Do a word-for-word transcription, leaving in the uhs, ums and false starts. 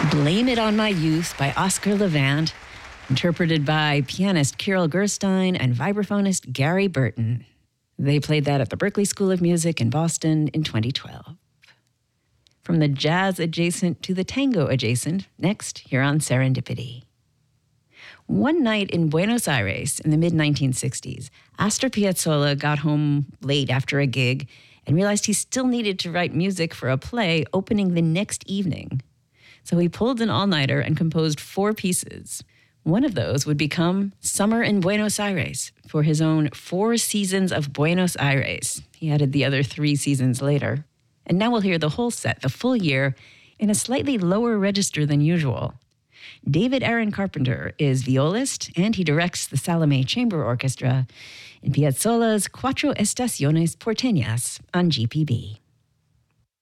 Blame It on My Youth by Oscar Levant, interpreted by pianist Kirill Gerstein and vibraphonist Gary Burton. They played that at the Berklee School of Music in Boston in twenty twelve. From the jazz adjacent to the tango adjacent, next here on Serendipity. One night in Buenos Aires in the mid nineteen sixties, Astor Piazzolla got home late after a gig and realized he still needed to write music for a play opening the next evening. So he pulled an all-nighter and composed four pieces. One of those would become Summer in Buenos Aires for his own Four Seasons of Buenos Aires. He added the other three seasons later. And now we'll hear the whole set, the full year, in a slightly lower register than usual. David Aaron Carpenter is violist, and he directs the Salome Chamber Orchestra in Piazzolla's Cuatro Estaciones Porteñas on G P B.